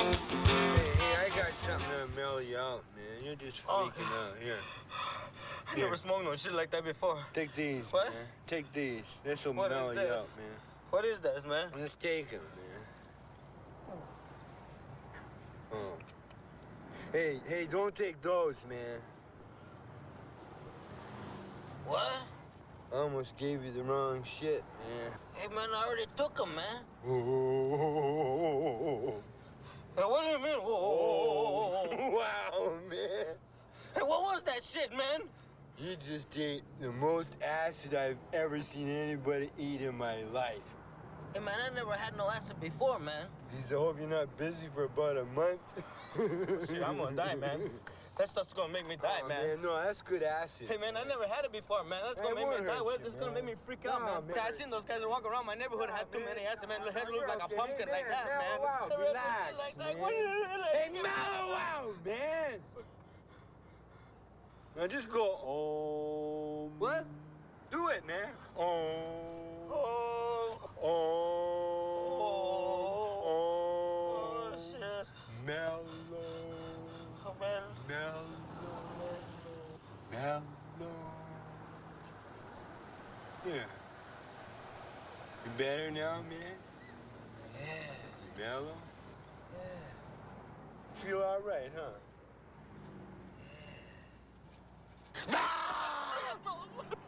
Hey, I got something to mellow you out, man. You're just freaking out. Here. I never smoked no shit like that before. Take these, What? man. Take these. This will What mellow is you this? out, man. What is that, man? Let's take them, man. Oh. Hey, don't take those, man. What? I almost gave you the wrong shit, man. Hey, man, I already took them, man. Oh. Hey, what do you mean? Whoa. Wow, man. Hey, what was that shit, man? You just ate the most acid I've ever seen anybody eat in my life. Hey, man, I never had no acid before, man. Geez, I hope you're not busy for about a month. Shit, I'm gonna die, man. That stuff's gonna make me die, man. No, that's good acid. Hey, man, I never had it before, man. That's gonna make me die. Well, this is gonna make me freak out, man. I seen those guys that walk around my neighborhood had too many acid, man. The head looks like a pumpkin like that, man. Wow, relax, man. Hey, mellow out, man. Now just go, What? Do it, man. Oh, shit. Mellow. Oh, man. Mellow. Yeah. You better now, man? Yeah. You mellow? Yeah. Feel all right, huh? Yeah.